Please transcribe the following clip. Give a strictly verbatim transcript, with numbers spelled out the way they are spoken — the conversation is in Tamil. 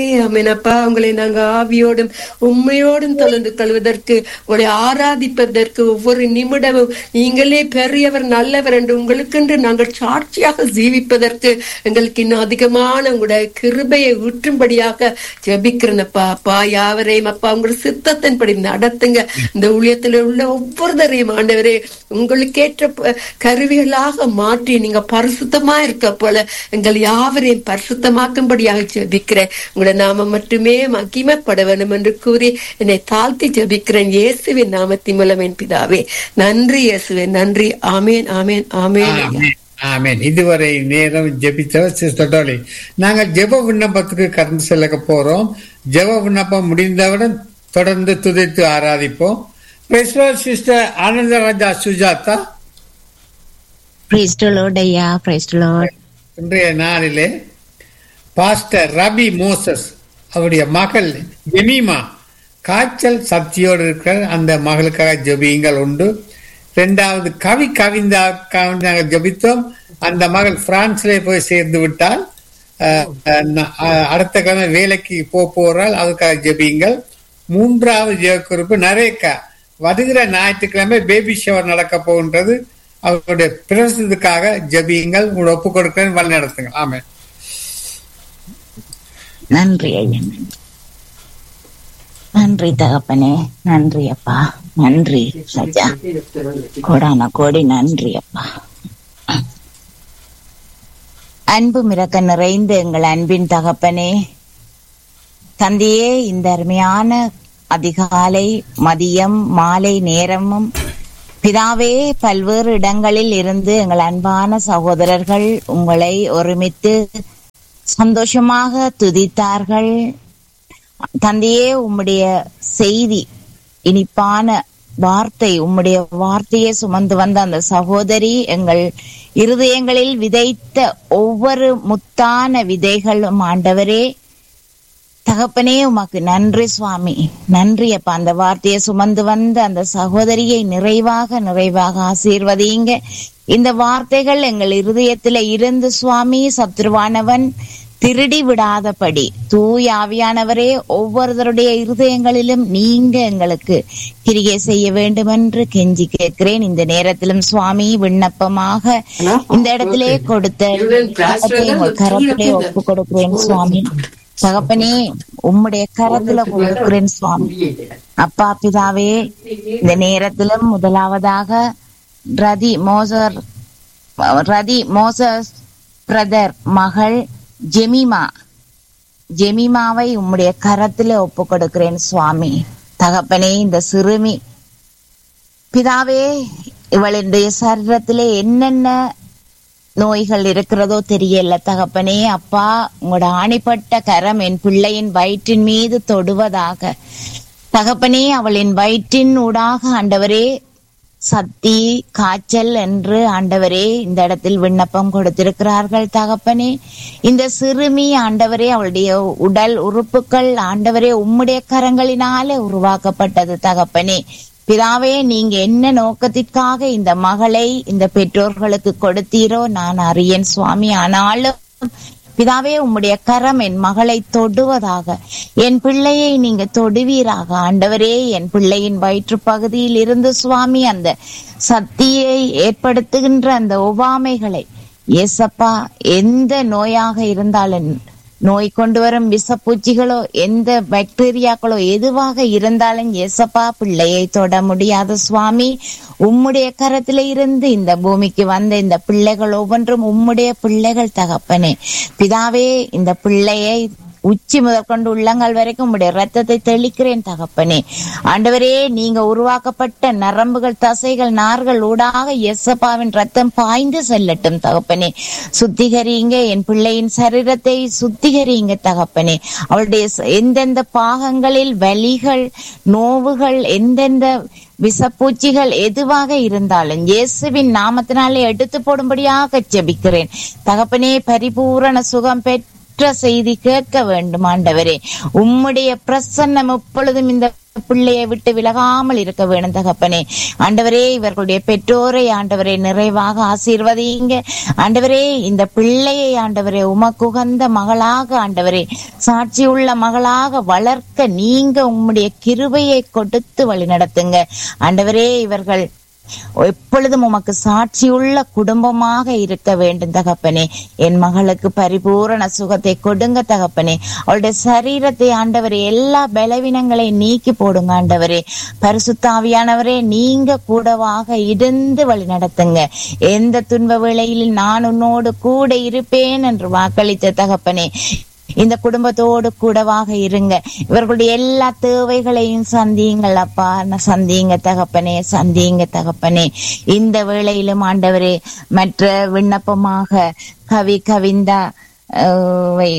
ஆமெனப்பா. உங்களை நாங்க ஆவியோடும் உண்மையோடும் தொலைந்து கொள்வதற்கு, உங்களை ஆராதிப்பதற்கு, ஒவ்வொரு நிமிடமும் நீங்களே பெரியவர் நல்லவர் என்று உங்களுக்கென்று நாங்கள் சாட்சியாக ஜீவிப்பதற்கு எங்களுக்கு இன்னும் அதிகமான உங்களுடைய கிருபையை ஊற்றும்படியாக ஜெபிக்கிறேனப்பா. அப்பா யாவரையும் அப்பா உங்களுடைய சித்தத்தின்படி நடத்துங்க. இந்த ஊழியத்தில் உள்ள ஒவ்வொருத்தரையும் ஆண்டவரே உங்களுக்கேற்ற கருவிகளாக மாற்றி நீங்க பரிசுத்தமா இருக்க போல எங்கள் யாவரையும் பரிசுத்தமாக்கும்படியாக ஜெபிக்கிறேன். உங்களுடைய நாம மட்டுமே மகிமைப்பட வேண்டும் என்று கூறி என்னை தாழ்த்தி ஜெபிக்கிறேன் இயேசுவின் நாமத்தின் மூலம் என் பிதாவே. நன்றி இயேசுவே, நன்றி. ஆமேன் ஆமேன் ஆமேன் ஆமேன். இதுவரை நேரம் ஜெபித்தவர் சிஸ்டர் டோலி. நாங்கள் ஜெப விண்ணப்பத்துக்கு கடந்து செல்ல போறோம். ஜெப விண்ணப்பம் முடிந்தவுடன் தொடர்ந்து துதித்து ஆராதிப்போம். சிஸ்டர் ஆனந்தராஜா சுஜாதா. இன்றைய நாளிலே பாஸ்டர் ரபி மோசஸ் அவருடைய மகள் ஜெமீமா காய்ச்சல் சக்தியோடு இருக்கிற அந்த மகளுக்காக ஜெபியுங்கள் உண்டு. இரண்டாவது கவி கவிந்தா நாங்கள் ஜெபித்தோம். அந்த மகள் பிரான்ஸ்ல போய் சேர்ந்து விட்டால் அடுத்த கிழமை வேலைக்கு போக போறால் அதுக்காக ஜெபியுங்கள். மூன்றாவது ஜெபக்குறிப்பு நரேக்கா வருகிற ஞாயிற்றுக்கிழமை பேபி ஷவர் நடக்க போகின்றது. அவருடைய பிரசத்துக்காக ஜெபியுங்கள். உங்களோட ஒப்பு கொடுக்கிறேன், வழி நடத்துங்க. ஆமென். நன்றி ஐயா, நன்றி தகப்பனே, நன்றி அப்பா, நன்றி சஜா, கோடான கோடி நன்றி அப்பா. அன்பு மிரக்க நிறைந்த எங்கள் அன்பின் தகப்பனே, தந்தையே, இந்த அருமையான அதிகாலை மதியம் மாலை நேரமும் பிதாவே பல்வேறு இடங்களில் இருந்து எங்கள் அன்பான சகோதரர்கள் உங்களை ஒருமித்து சந்தோஷமாக துதித்தார்கள். தந்தையே, உம்முடைய செய்தி இனிப்பான வார்த்தை, உம்முடைய வார்த்தையை சுமந்து வந்த அந்த சகோதரி எங்கள் இருதயங்களில் விதைத்த ஒவ்வொரு முத்தான விதைகளும் ஆண்டவரே தகப்பனே உமக்கு நன்றி சுவாமி, நன்றி அப்பா. அந்த வார்த்தையை சுமந்து வந்த அந்த சகோதரியை நிறைவாக நிறைவாக ஆசீர்வதிங்க. இந்த வார்த்தைகள் எங்கள் இருதயத்தில இருந்து சுவாமி சத்ருவானவன் திருடி விடாதபடி தூய ஆவியானவரே ஒவ்வொருத்தருடைய இருதயங்களிலும் நீங்க எங்களுக்கு கிரியை செய்ய வேண்டும் என்று கெஞ்சி கேட்கிறேன். இந்த நேரத்திலும் சுவாமி விண்ணப்பமாக இந்த இடத்திலே கொடுத்த கரத்திலே ஒப்பு கொடுக்கிறேன் சுவாமி. தகப்பனே, உம்முடைய கரத்துல கொடுக்கிறேன் சுவாமி. அப்பா பிதாவே, இந்த நேரத்திலும் முதலாவதாக ரதி மோசர் ரதி மோசஸ் பிரதர் மகள் ஜெமிமா ஜெமிமாவை உம்முடைய கரத்துல ஒப்பு கொடுக்கிறேன் சுவாமி. தகப்பனே, இந்த சிறுமி பிதாவே இவளுடைய சரீரத்திலே என்னென்ன நோய்கள் இருக்கிறதோ தெரியல தகப்பனே. அப்பா, உங்களோட ஆணிப்பட்ட கரம் என் பிள்ளையின் வயிற்றின் மீது தொடுவதாக தகப்பனே. அவளின் வயிற்றின் ஊடாக ஆண்டவரே சத்தி காய்ச்சல் என்று ஆண்டவரே இந்த இடத்தில் விண்ணப்பம் கொடுத்திருக்கிறார்கள் தகப்பனே. இந்த சிறுமி ஆண்டவரே அவளுடைய உடல் உறுப்புகள் ஆண்டவரே உம்முடைய கரங்களினாலே உருவாக்கப்பட்டது தகப்பனே. பிதாவே, நீங்க என்ன நோக்கத்திற்காக இந்த மகளை இந்த பெற்றோர்களுக்கு கொடுத்தீரோ நான் அறியேன் சுவாமி. ஆனாலும் பிதாவே, உம்முடைய கரம் என் மகளை தொடுவதாக, என் பிள்ளையை நீங்க தொடுவீராக ஆண்டவரே. என் பிள்ளையின் வயிற்று பகுதியில் இருந்து சுவாமி அந்த சக்தியை ஏற்படுத்துகின்ற அந்த ஒவ்வாமைகளை ஏசப்பா, எந்த நோயாக இருந்தாலும், நோய் கொண்டு வரும் விஷப்பூச்சிகளோ எந்த பாக்டீரியாக்களோ எதுவாக இருந்தாலும் ஏசப்பா பிள்ளையை தொட முடியாத சுவாமி. உம்முடைய கரத்தில இருந்து இந்த பூமிக்கு வந்த இந்த பிள்ளைகள் ஒவ்வொன்றும் உம்முடைய பிள்ளைகள் தகப்பனே. பிதாவே, இந்த பிள்ளையை உச்சி முதற்கொண்டு உள்ளங்கால் வரைக்கும் உம்முடைய ரத்தத்தை தெளிக்கிறேன் தகப்பனே. ஆண்டவரே, நீங்க உருவாக்கப்பட்ட நரம்புகள் தசைகள் நார்கள் ஊடாக எசப்பாவின் ரத்தம் பாய்ந்து செல்லட்டும் தகப்பனே. சுத்திகரிங்க என் பிள்ளையின் சரீரத்தை, சுத்திகரிங்க தகப்பனே. அவளுடைய எந்தெந்த பாகங்களில் வலிகள் நோவுகள் எந்தெந்த விஷப்பூச்சிகள் எதுவாக இருந்தாலும் இயேசுவின் நாமத்தினாலே எடுத்து போடும்படியாக ஜெபிக்கிறேன் தகப்பனே. பரிபூரண சுகம் பெற்ற செய்தி கேட்க வேண்டும் ஆண்டவரே. உம்முடைய பிரசன்னம் எப்பொழுதும் இந்த பிள்ளையை விட்டு விலகாமல் இருக்க வேணும் தகப்பனே. ஆண்டவரே, இவர்களுடைய பெற்றோரை ஆண்டவரே நிறைவாக ஆசீர்வதிங்க ஆண்டவரே. இந்த பிள்ளையை ஆண்டவரே உமக்குகந்த மகளாக ஆண்டவரே சாட்சியுள்ள மகளாக வளர்க்க நீங்க உம்முடைய கிருபையை கொடுத்து வழி நடத்துங்க ஆண்டவரே. இவர்கள் எப்பொழுதும் உமக்கு சாட்சியுள்ள குடும்பமாக இருக்க வேண்டும் தகப்பனே. என் மகளுக்கு பரிபூரண சுகத்தை கொடுங்க தகப்பனே. அவளுடைய சரீரத்தை ஆண்டவரே எல்லா பலவீனங்களை நீக்கி போடுங்க ஆண்டவரே. பரிசுத்தாவியானவரே, நீங்க கூடவாக இருந்து வழி நடத்துங்க. எந்த துன்ப வேளையில் நான் உன்னோடு கூட இருப்பேன் என்று வாக்களித்த தகப்பனே, இந்த குடும்பத்தோடு கூடவாக இருங்க. இவர்களுடைய எல்லா தேவைகளையும் சந்தியுங்கள் அப்பா, சந்தியுங்க தகப்பனே, சந்தியுங்க தகப்பனே. இந்த வேளையிலும் ஆண்டவரே மற்ற விண்ணப்பமாக கவி கவிந்தா